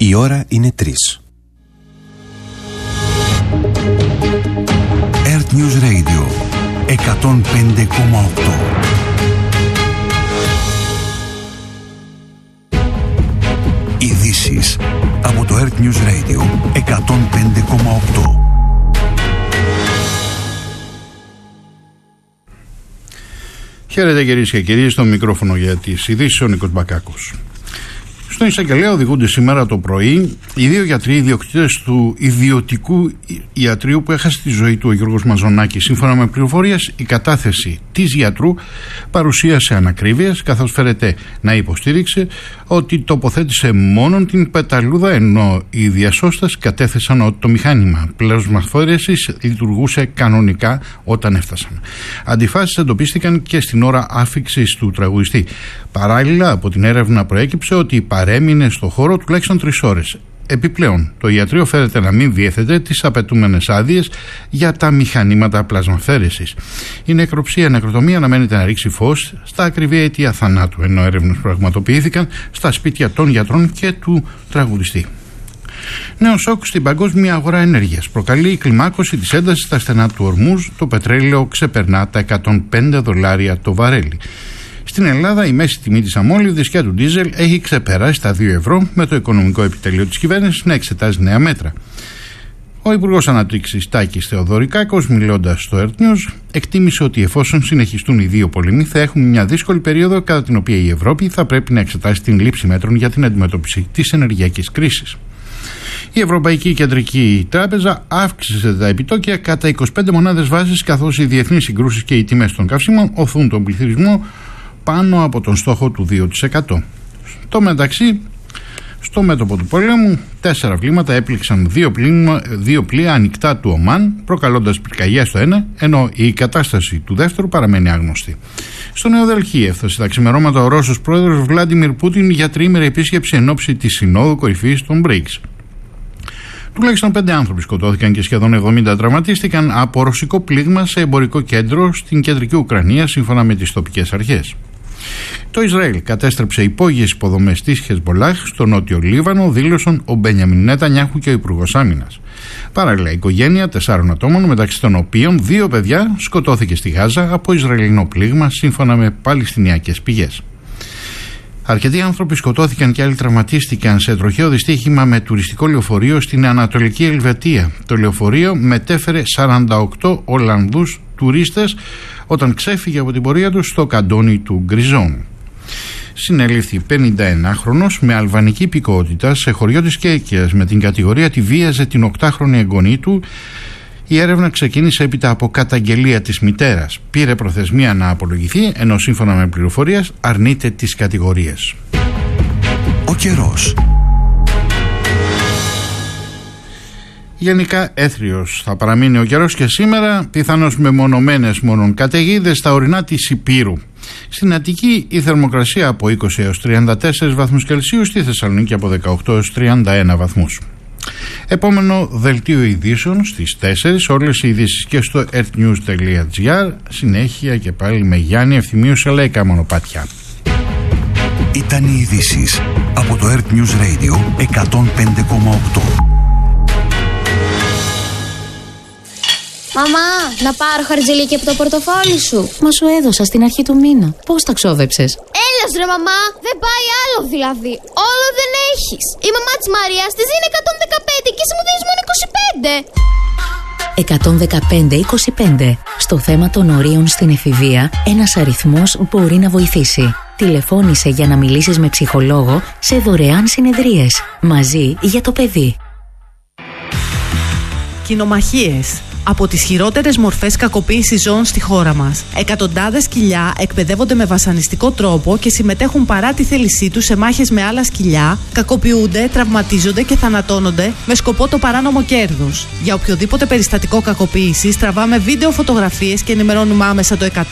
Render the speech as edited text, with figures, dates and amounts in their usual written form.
Η ώρα είναι 3. Earth News Radio 105,8. Ειδήσεις από το Earth News Radio 105,8. Χαίρετε κυρίες και κύριοι, στο μικρόφωνο για τις ειδήσεις ο Νίκος Μπακάκος. Στον εισαγγελέα οδηγούνται σήμερα το πρωί οι δύο γιατροί ιδιοκτήτες του ιδιωτικού ιατρείου που έχασε τη ζωή του, ο Γιώργος Μαζονάκης. Σύμφωνα με πληροφορίες, η κατάθεση της γιατρού παρουσίασε ανακρίβειες, καθώς φέρεται να υποστήριξε ότι τοποθέτησε μόνον την πεταλούδα, ενώ οι διασώστες κατέθεσαν ότι το μηχάνημα πλασματφόρεσης λειτουργούσε κανονικά όταν έφτασαν. Αντιφάσεις εντοπίστηκαν και στην ώρα άφιξης του τραγουδιστή. Παράλληλα, από την έρευνα προέκυψε ότι παρέμεινε στο χώρο τουλάχιστον 3 ώρες. Επιπλέον, το ιατρείο φέρεται να μην διέθετε τις απαιτούμενες άδειες για τα μηχανήματα πλασμαφέρεσης. Η νεκροτομία αναμένεται να ρίξει φως στα ακριβή αιτία θανάτου, ενώ έρευνες πραγματοποιήθηκαν στα σπίτια των γιατρών και του τραγουδιστή. Νέο σοκ στην παγκόσμια αγορά ενέργειας. Προκαλεί η κλιμάκωση της έντασης στα στενά του Ορμούζ. Το πετρέλαιο ξεπερνά τα $105 το βαρέλι. Στην Ελλάδα η μέση τιμή της αμόλυβδης και του ντίζελ έχει ξεπεράσει τα 2 ευρώ, με το οικονομικό επιτελείο της κυβέρνησης να εξετάζει νέα μέτρα. Ο Υπουργός Ανάπτυξης Τάκης Θεοδωρικάκος, μιλώντας στο Earth News, εκτίμησε ότι εφόσον συνεχιστούν οι δύο πόλεμοι, θα έχουμε μια δύσκολη περίοδο κατά την οποία η Ευρώπη θα πρέπει να εξετάσει την λήψη μέτρων για την αντιμετώπιση της ενεργειακής κρίσης. Η Ευρωπαϊκή Κεντρική Τράπεζα αύξησε τα επιτόκια κατά 25 μονάδες βάσης, καθώς οι διεθνείς συγκρούσεις και οι τιμές των καυσίμων οθούν τον πληθωρισμό πάνω από τον στόχο του 2%. Στο μεταξύ, στο μέτωπο του πολέμου, 4 πλοίματα έπληξαν 2 πλοία ανοιχτά του Ομάν, προκαλώντας πυρκαγιά στο ένα, ενώ η κατάσταση του δεύτερου παραμένει άγνωστη. Στο Νέο Δελχή έφτασε τα ξημερώματα ο Ρώσος πρόεδρος Βλάντιμιρ Πούτιν για τριήμερη επίσκεψη εν ώψη της Συνόδου Κορυφής των BRICS. Τουλάχιστον 5 άνθρωποι σκοτώθηκαν και σχεδόν 70 τραυματίστηκαν από ρωσικό πλήγμα σε εμπορικό κέντρο στην κεντρική Ουκρανία, σύμφωνα με τις τοπικές αρχές. Το Ισραήλ κατέστρεψε υπόγειες υποδομές της Χεσμπολάχ στο νότιο Λίβανο, δήλωσαν ο Μπένιαμιν Νετανιάχου και ο Υπουργός Άμυνας. Παράλληλα, η οικογένεια 4 ατόμων, μεταξύ των οποίων 2 παιδιά, σκοτώθηκε στη Γάζα από Ισραηλινό πλήγμα, σύμφωνα με παλαιστινιακές πηγές. Αρκετοί άνθρωποι σκοτώθηκαν και άλλοι τραυματίστηκαν σε τροχαίο δυστύχημα με τουριστικό λεωφορείο στην Ανατολική Ελβετία. Το λεωφορείο μετέφερε 48 Ολλανδούς τουρίστες όταν ξέφυγε από την πορεία τους στο καντόνι του Γκριζόν. Συνελήφθη 51χρονος με αλβανική υπηκότητα σε χωριό της Κέρκυρας με την κατηγορία ότι βίαζε την 8χρονη εγγονή του. Η έρευνα ξεκίνησε έπειτα από καταγγελία της μητέρας. Πήρε προθεσμία να απολογηθεί, ενώ σύμφωνα με πληροφορίες αρνείται τις κατηγορίες. Ο καιρός. Γενικά έθριος θα παραμείνει ο καιρός και σήμερα, πιθανώς με μονομένες μόνον καταιγίδες στα ορεινά της Ηπείρου. Στην Αττική η θερμοκρασία από 20 έως 34 βαθμούς Κελσίου, στη Θεσσαλονίκη από 18 έως 31 βαθμούς. Επόμενο δελτίο ειδήσεων στις 4, όλες οι ειδήσεις και στο earthnews.gr. Συνέχεια και πάλι με Γιάννη Ευθυμίου σε λαϊκά μονοπάτια. Ήταν οι ειδήσεις από το Earth News Radio 105,8. Μαμά, να πάρω χαρτζηλίκι από το πορτοφόλι σου. Μα σου έδωσα στην αρχή του μήνα. Πώς τα ξόδεψες? Έλας ρε μαμά, δεν πάει άλλο δηλαδή. Όλο δεν έχεις. Η μαμά της Μαρίας της δίνει 115 και εσύ μου δίνεις μόνο 25. 115-25. Στο θέμα των ορίων στην εφηβεία, ένας αριθμός μπορεί να βοηθήσει. Τηλεφώνησε για να μιλήσεις με ψυχολόγο σε δωρεάν συνεδρίες. Μαζί για το παιδί. Κοινομαχίες. Από τις χειρότερες μορφές κακοποίησης ζώων στη χώρα μας. Εκατοντάδες σκυλιά εκπαιδεύονται με βασανιστικό τρόπο και συμμετέχουν παρά τη θέλησή τους σε μάχες με άλλα σκυλιά, κακοποιούνται, τραυματίζονται και θανατώνονται με σκοπό το παράνομο κέρδος. Για οποιοδήποτε περιστατικό κακοποίησης τραβάμε βίντεο φωτογραφίες και ενημερώνουμε άμεσα το